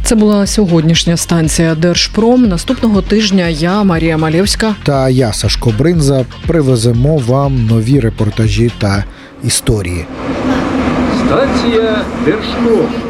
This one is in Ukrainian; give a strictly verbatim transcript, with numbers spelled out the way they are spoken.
Це була сьогоднішня станція Держпром. Наступного тижня я, Марія Малєвська та я, Сашко Бринза, привеземо вам нові репортажі та історії. Станція Держпром.